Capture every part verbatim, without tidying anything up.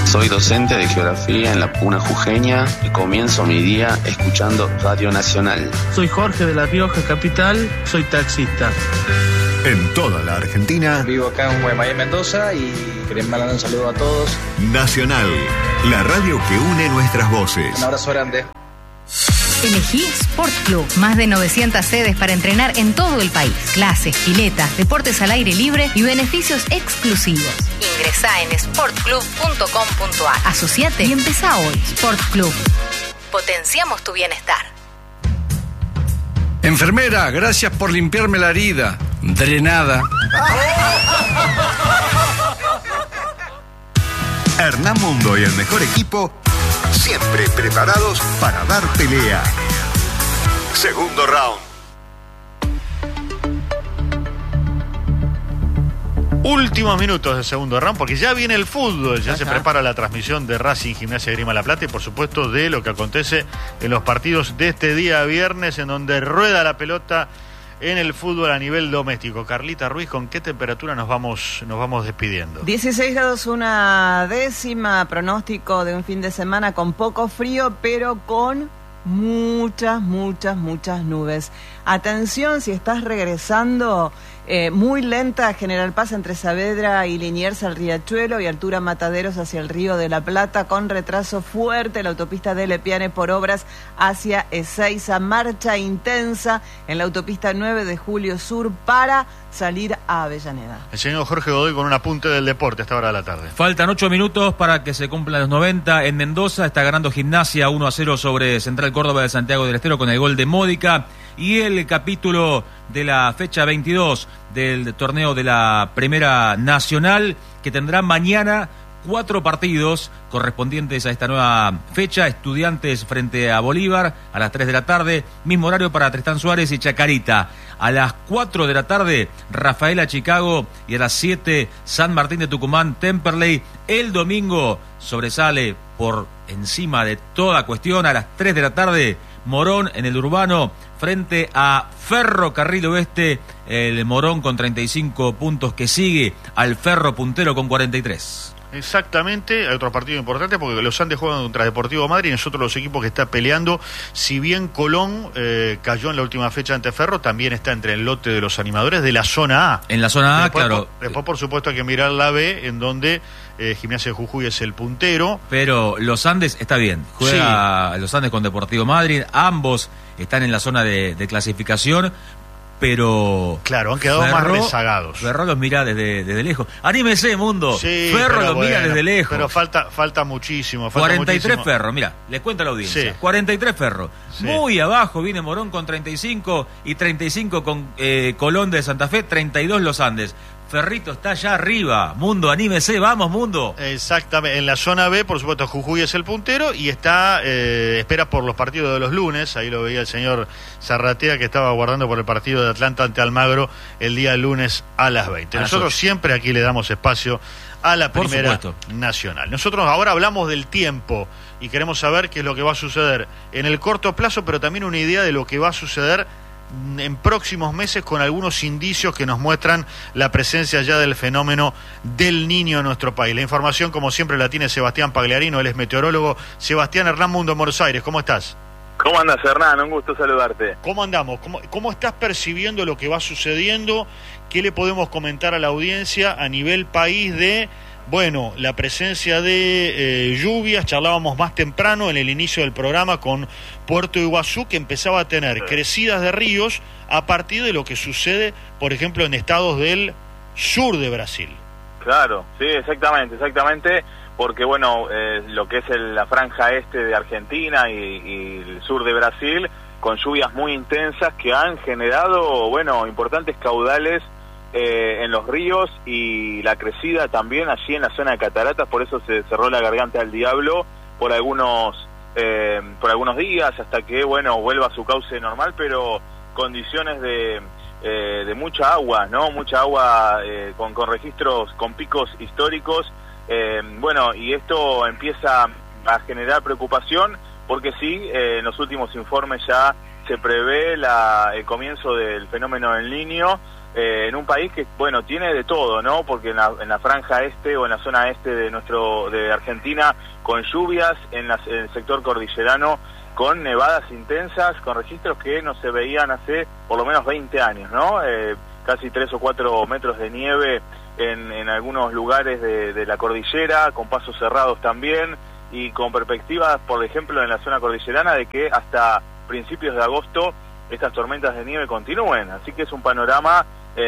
Soy docente de geografía en la Puna Jujeña y comienzo mi día escuchando Radio Nacional. Soy Jorge de La Rioja Capital, soy taxista. En toda la Argentina. Vivo acá en Guaymallén, Mendoza, y queremos mandar un saludo a todos. Nacional, la radio que une nuestras voces. Un abrazo grande. Elegí Sport Club. Más de novecientas sedes para entrenar en todo el país. Clases, piletas, deportes al aire libre y beneficios exclusivos. Ingresá en sport club punto com punto a r. Asociate y empezá hoy. Sport Club. Potenciamos tu bienestar. Enfermera, gracias por limpiarme la herida. Drenada. Hernán Mundo y el mejor equipo, siempre preparados para dar pelea. Segundo round. Últimos minutos del segundo round, porque ya viene el fútbol, ya Ajá. se prepara la transmisión de Racing Gimnasia Esgrima La Plata y por supuesto de lo que acontece en los partidos de este día viernes, en donde rueda la pelota en el fútbol a nivel doméstico. Carlita Ruiz, ¿con qué temperatura nos vamos, nos vamos despidiendo? dieciséis grados una décima, pronóstico de un fin de semana con poco frío, pero con muchas, muchas, muchas nubes. Atención, si estás regresando, eh, muy lenta General Paz entre Saavedra y Liniers al Riachuelo y altura Mataderos hacia el Río de la Plata, con retraso fuerte la autopista de Lepiane por obras hacia Ezeiza. Marcha intensa en la autopista nueve de Julio Sur para salir a Avellaneda. El señor Jorge Godoy con un apunte del deporte a esta hora de la tarde. Faltan ocho minutos para que se cumplan los noventa en Mendoza. Está ganando Gimnasia uno a cero sobre Central Córdoba de Santiago del Estero con el gol de Módica. Y el capítulo de la fecha veintidós del torneo de la Primera Nacional, que tendrá mañana cuatro partidos correspondientes a esta nueva fecha. Estudiantes frente a Bolívar a las tres de la tarde, mismo horario para Tristán Suárez y Chacarita. A las cuatro de la tarde, Rafaela Chicago, y a las siete, San Martín de Tucumán, Temperley. El domingo sobresale por encima de toda cuestión, a las tres de la tarde, Morón en el Urbano frente a Ferrocarril Oeste. El Morón con treinta y cinco puntos, que sigue al Ferro puntero con cuarenta y tres. Exactamente, hay otro partido importante porque los Andes juegan contra Deportivo Madrid y es otro de los equipos que está peleando. Si bien Colón eh, cayó en la última fecha ante Ferro, también está entre el lote de los animadores de la zona A. En la zona A, después, claro. Por, después, por supuesto, hay que mirar la B, en donde eh, Gimnasia de Jujuy es el puntero. Pero los Andes está bien, juega sí. los Andes con Deportivo Madrid, ambos están en la zona de, de clasificación. Pero claro, han quedado Ferro, más rezagados. Ferro los mira desde, desde lejos. Anímese, mundo. Sí, Ferro los bueno, mira desde lejos. Pero falta falta muchísimo. Falta cuarenta y tres muchísimo. Ferro, mira, les cuento a la audiencia. Sí. cuarenta y tres Ferro. Sí. Muy abajo viene Morón con treinta y cinco y treinta y cinco con eh, Colón de Santa Fe, treinta y dos los Andes. Ferrito está allá arriba. Mundo, anímese, vamos, Mundo. Exactamente. En la zona B, por supuesto, Jujuy es el puntero y está, eh, espera por los partidos de los lunes. Ahí lo veía el señor Zarratea, que estaba aguardando por el partido de Atlanta ante Almagro el día lunes a las veinte. A Nosotros las siempre aquí le damos espacio a la Primera Nacional. Nosotros ahora hablamos del tiempo y queremos saber qué es lo que va a suceder en el corto plazo, pero también una idea de lo que va a suceder en próximos meses, con algunos indicios que nos muestran la presencia ya del fenómeno del Niño en nuestro país. La información, como siempre, la tiene Sebastián Pagliarino, él es meteorólogo. Sebastián, Hernán Mundo en Buenos Aires, ¿cómo estás? ¿Cómo andas, Hernán? Un gusto saludarte. ¿Cómo andamos? ¿Cómo, cómo estás percibiendo lo que va sucediendo? ¿Qué le podemos comentar a la audiencia a nivel país de, bueno, la presencia de eh, lluvias? Charlábamos más temprano en el inicio del programa con Puerto Iguazú, que empezaba a tener crecidas de ríos a partir de lo que sucede, por ejemplo, en estados del sur de Brasil. Claro, sí, exactamente, exactamente, porque bueno, eh, lo que es el, la franja este de Argentina y, y el sur de Brasil, con lluvias muy intensas que han generado, bueno, importantes caudales eh, en los ríos y la crecida también allí en la zona de Cataratas. Por eso se cerró la garganta del diablo por algunos eh, por algunos días, hasta que, bueno, vuelva a su cauce normal, pero condiciones de eh, de mucha agua, ¿no? Mucha agua eh, con, con registros, con picos históricos. Eh, bueno, y esto empieza a generar preocupación, porque sí, eh, en los últimos informes ya se prevé la, el comienzo del fenómeno del Niño eh, en un país que, bueno, tiene de todo, ¿no? Porque en la, en la franja este o en la zona este de nuestro de Argentina, con lluvias, en, las, en el sector cordillerano, con nevadas intensas, con registros que no se veían hace por lo menos veinte años, ¿no? Eh, casi tres o cuatro metros de nieve en, en algunos lugares de, de la cordillera, con pasos cerrados también, y con perspectivas, por ejemplo, en la zona cordillerana, de que hasta principios de agosto estas tormentas de nieve continúen. Así que es un panorama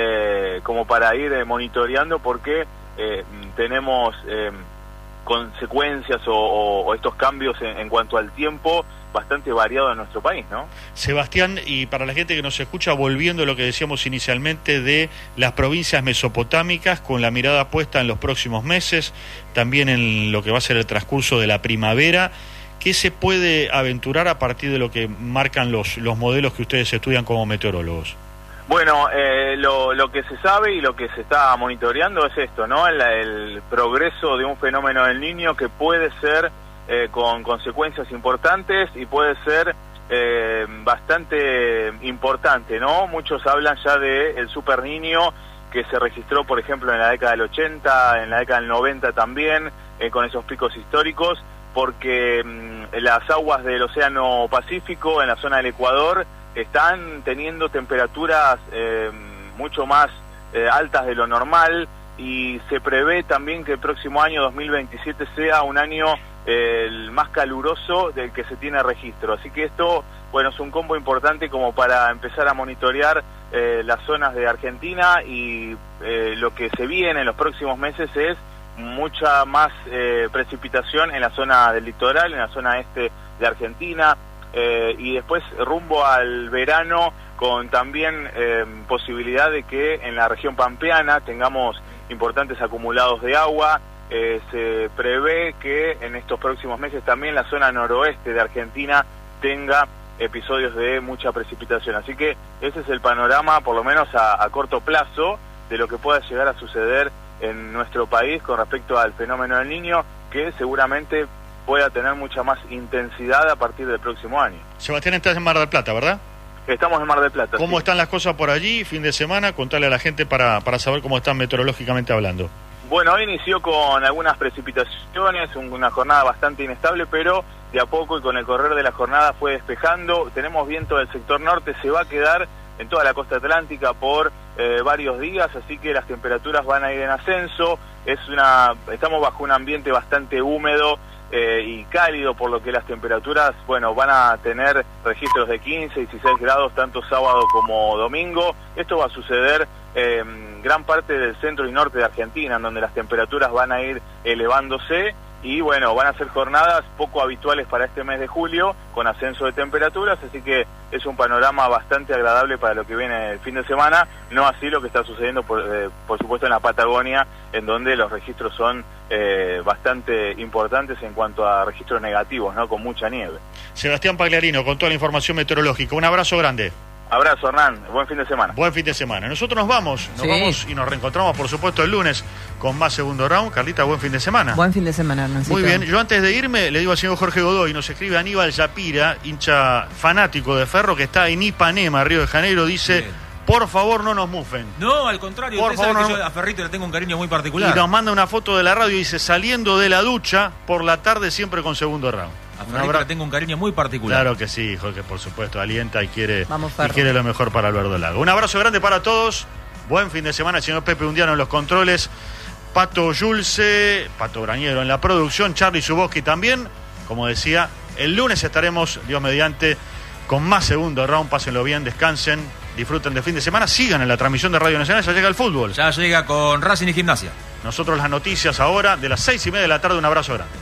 eh, como para ir eh, monitoreando, porque eh, tenemos eh, consecuencias o, o, o estos cambios en, en cuanto al tiempo bastante variado en nuestro país, ¿no? Sebastián, y para la gente que nos escucha, volviendo a lo que decíamos inicialmente de las provincias mesopotámicas, con la mirada puesta en los próximos meses, también en lo que va a ser el transcurso de la primavera, ¿qué se puede aventurar a partir de lo que marcan los, los modelos que ustedes estudian como meteorólogos? Bueno, eh, lo, lo que se sabe y lo que se está monitoreando es esto, ¿no? El, el progreso de un fenómeno del Niño que puede ser eh, con consecuencias importantes y puede ser eh, bastante importante, ¿no? Muchos hablan ya de el Super Niño que se registró, por ejemplo, en la década del ochenta, en la década del noventa también, eh, con esos picos históricos, porque mmm, las aguas del Océano Pacífico en la zona del Ecuador están teniendo temperaturas eh, mucho más eh, altas de lo normal, y se prevé también que el próximo año dos mil veintisiete sea un año eh, el más caluroso del que se tiene registro. Así que esto, bueno, es un combo importante como para empezar a monitorear eh, las zonas de Argentina, y eh, lo que se viene en los próximos meses es mucha más eh, precipitación en la zona del litoral, en la zona este de Argentina, eh, y después rumbo al verano, con también eh, posibilidad de que en la región pampeana tengamos importantes acumulados de agua. Eh, se prevé que en estos próximos meses también la zona noroeste de Argentina tenga episodios de mucha precipitación. Así que ese es el panorama, por lo menos a, a corto plazo, de lo que pueda llegar a suceder en nuestro país con respecto al fenómeno del Niño, que seguramente pueda tener mucha más intensidad a partir del próximo año. Sebastián, estás en Mar del Plata, ¿verdad? Estamos en Mar del Plata. ¿Cómo sí. están las cosas por allí, fin de semana? Contale a la gente para, para saber cómo están meteorológicamente hablando. Bueno, hoy inició con algunas precipitaciones, una jornada bastante inestable, pero de a poco y con el correr de la jornada fue despejando. Tenemos viento del sector norte, se va a quedar en toda la costa atlántica por eh, varios días, así que las temperaturas van a ir en ascenso. Es una, estamos bajo un ambiente bastante húmedo eh, y cálido, por lo que las temperaturas, bueno, van a tener registros de quince, dieciséis grados tanto sábado como domingo. Esto va a suceder en eh, gran parte del centro y norte de Argentina, en donde las temperaturas van a ir elevándose. Y bueno, van a ser jornadas poco habituales para este mes de julio, con ascenso de temperaturas, así que es un panorama bastante agradable para lo que viene el fin de semana, no así lo que está sucediendo, por, eh, por supuesto, en la Patagonia, en donde los registros son eh, bastante importantes en cuanto a registros negativos, ¿no? Con mucha nieve. Sebastián Pagliarino, con toda la información meteorológica. Un abrazo grande. Abrazo, Hernán. Buen fin de semana. Buen fin de semana. Nosotros nos vamos, nos sí. vamos y nos reencontramos, por supuesto, el lunes con más Segundo Round. Carlita, buen fin de semana. Buen fin de semana, Hernancito. Muy bien. Yo antes de irme le digo al señor Jorge Godoy, nos escribe Aníbal Yapira, hincha fanático de Ferro, que está en Ipanema, Río de Janeiro, dice, bien, por favor no nos mufen. No, al contrario, por usted favor, sabe no... que yo a Ferrito le tengo un cariño muy particular. Y nos manda una foto de la radio y dice, saliendo de la ducha, por la tarde siempre con Segundo Round. A Ferrito le tengo un cariño muy particular. Claro que sí, Jorge, por supuesto, alienta y quiere, Vamos, y quiere lo mejor para el verdolago. Un abrazo grande para todos, buen fin de semana, el señor Pepe Undiano en los controles, Pato Yulce, Pato Brañero en la producción, Charly Zuboski también. Como decía, el lunes estaremos, Dios mediante, con más Segundo Round. Pásenlo bien, descansen, disfruten de fin de semana, sigan en la transmisión de Radio Nacional, ya llega el fútbol. Ya llega con Racing y Gimnasia. Nosotros las noticias ahora, de las seis y media de la tarde, un abrazo grande.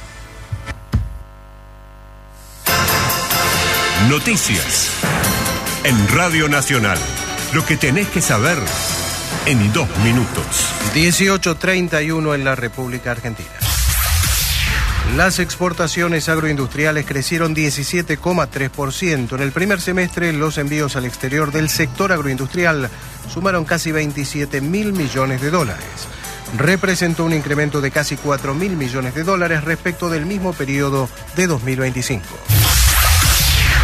Noticias en Radio Nacional. Lo que tenés que saber en dos minutos. dieciocho treinta y uno en la República Argentina. Las exportaciones agroindustriales crecieron diecisiete coma tres por ciento. En el primer semestre, los envíos al exterior del sector agroindustrial sumaron casi veintisiete mil millones de dólares. Representó un incremento de casi cuatro mil millones de dólares respecto del mismo periodo de dos mil veinticinco.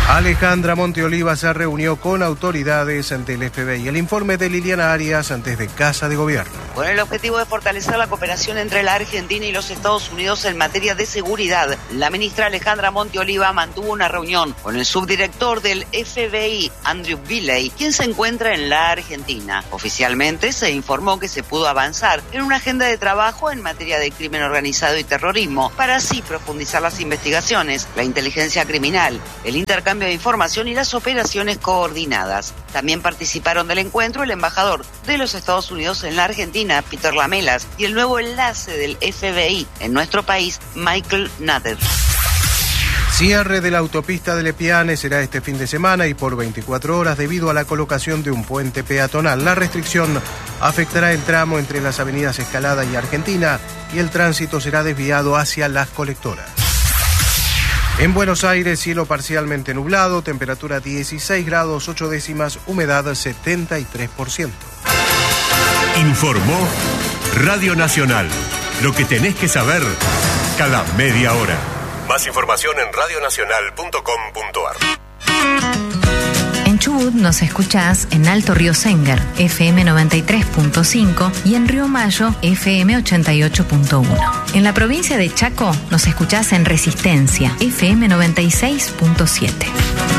Alejandra Monteoliva se reunió con autoridades ante el F B I. El informe de Liliana Arias antes de Casa de Gobierno. Con el objetivo de fortalecer la cooperación entre la Argentina y los Estados Unidos en materia de seguridad, la ministra Alejandra Monteoliva mantuvo una reunión con el subdirector del F B I, Andrew Billey, quien se encuentra en la Argentina. Oficialmente se informó que se pudo avanzar en una agenda de trabajo en materia de crimen organizado y terrorismo, para así profundizar las investigaciones, la inteligencia criminal, el intercambio de información y las operaciones coordinadas. También participaron del encuentro el embajador de los Estados Unidos en la Argentina, Peter Lamelas, y el nuevo enlace del F B I en nuestro país, Michael Nader. Cierre de la autopista de Lepiane será este fin de semana y por veinticuatro horas debido a la colocación de un puente peatonal. La restricción afectará el tramo entre las avenidas Escalada y Argentina y el tránsito será desviado hacia Las Colectoras. En Buenos Aires, cielo parcialmente nublado, temperatura dieciséis grados ocho décimas, humedad setenta y tres por ciento. Informó Radio Nacional. Lo que tenés que saber cada media hora. Más información en radio nacional punto com punto a r. En Chubut nos escuchás en Alto Río Sengar, F M noventa y tres punto cinco y en Río Mayo, F M ochenta y ocho punto uno. En la provincia de Chaco nos escuchás en Resistencia, F M noventa y seis punto siete.